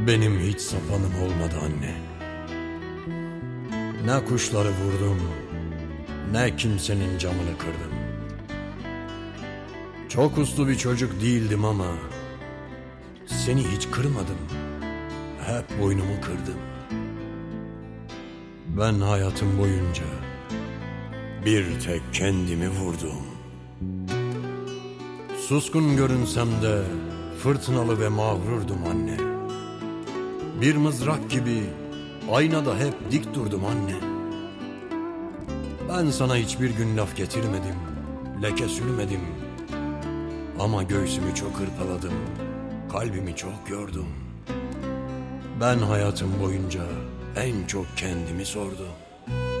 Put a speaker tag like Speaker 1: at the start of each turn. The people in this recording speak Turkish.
Speaker 1: Benim hiç sapanım olmadı anne. Ne kuşları vurdum, ne kimsenin camını kırdım. Çok uslu bir çocuk değildim ama seni hiç kırmadım. Hep boynumu kırdım. Ben hayatım boyunca bir tek kendimi vurdum. Suskun görünsem de fırtınalı ve mağrurdum anne. Bir mızrak gibi aynada hep dik durdum anne. Ben sana hiçbir gün laf getirmedim, leke sürmedim. Ama göğsümü çok hırpaladım, kalbimi çok yordum. Ben hayatım boyunca en çok kendimi sordum.